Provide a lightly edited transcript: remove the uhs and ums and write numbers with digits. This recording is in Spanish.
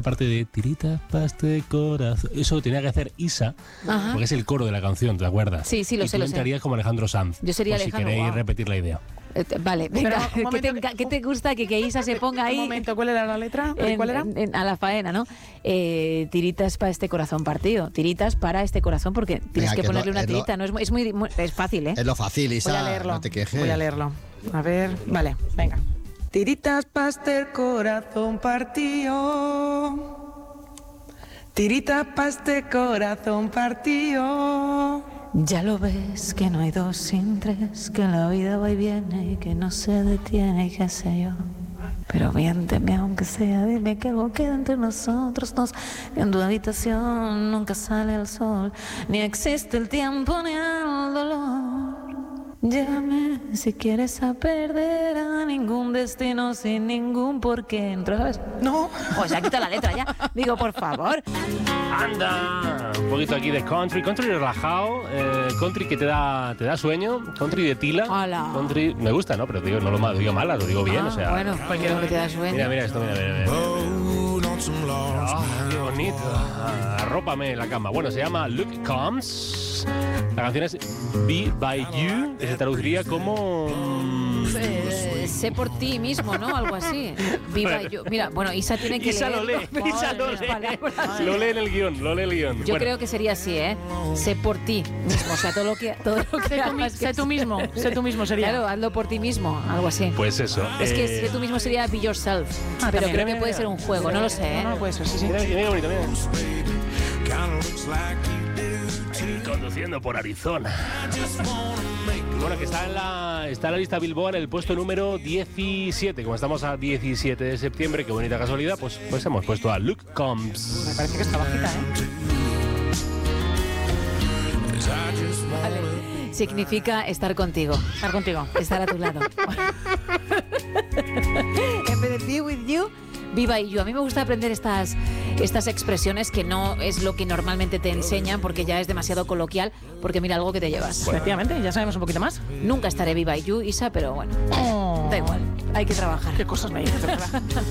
parte de tiritas pa' este corazón. Eso tenía que hacer Isa, porque es el coro de la canción, ¿te acuerdas? Sí, lo y sé, tú lo sé. entrarías como Alejandro Sanz. Yo sería por Alejandro. Si queréis Wow. repetir la idea. Vale, venga. Pero, un momento, ¿Qué te gusta que Isa se ponga ahí? Un momento, ¿cuál era la letra? ¿Cuál era? A la faena, ¿no? Tiritas para este corazón partido. Tiritas para este corazón, porque tienes que ponerle una tirita. No es fácil, ¿eh? Es lo fácil, Isa. Voy a leerlo. No te quejes. Voy a leerlo. A ver, vale, venga. Tiritas pa' este corazón partido. Tiritas pa' este corazón partido. Ya lo ves que no hay dos sin tres, que la vida va y viene y que no se detiene y qué sé yo. Pero miénteme aunque sea, dime que algo queda entre nosotros dos. Que en tu habitación nunca sale el sol, ni existe el tiempo ni el dolor. Llévame si quieres a perder a ningún destino sin ningún porqué. ¿Entro, sabes? No. Pues ya quita la letra ya. Digo, por favor. ¡Anda! Un poquito aquí de country relajado, country que te da sueño, country de tila. Hola. Country, me gusta, ¿no? Pero digo, no lo digo mal, lo digo bien, o sea. Bueno, cualquiera que te da sueño. Mira esto, mira. ¡Qué bonito! Arrópame en la cama. Bueno, se llama Luke Combs. La canción es Be By You, que se traduciría como... sé por ti mismo, ¿no? Algo así. Viva yo. Mira, bueno, Isa tiene que Isa leerlo. Isa lo lee. Lo lee en el guión, Yo creo que sería así, ¿eh? Sé por ti mismo. O sea, todo lo que hagas. Sé tú mismo sería. Claro, hazlo por ti mismo, algo así. Pues eso. Es que sé tú mismo sería be yourself. Pero también. creo que puede ser un juego, no lo sé, ¿eh? No, puede ser, sí. Mira bonito, mira. Conduciendo por Arizona. Bueno, que está en la lista Billboard en el puesto número 17. Como estamos a 17 de septiembre, qué bonita casualidad, pues hemos puesto a Luke Combs. Me parece que está bajita, ¿eh? Vale. Significa estar contigo. Estar contigo. Estar a tu lado. En vez de be with you, viva y yo. A mí me gusta aprender estas expresiones que no es lo que normalmente te enseñan porque ya es demasiado coloquial, porque mira algo que te llevas. Bueno. Efectivamente, ya sabemos un poquito más. Nunca estaré viva y you, Isa, pero bueno, da igual, hay que trabajar. Qué cosas me dices, de verdad.